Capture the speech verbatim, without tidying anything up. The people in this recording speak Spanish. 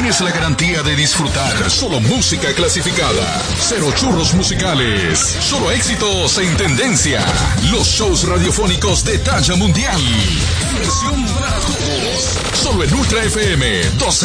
tienes la garantía de disfrutar solo música clasificada. Cero churros musicales, solo éxitos en tendencia. Los shows radiofónicos de talla mundial. Diversión para todos. Solo en Ultra F M doce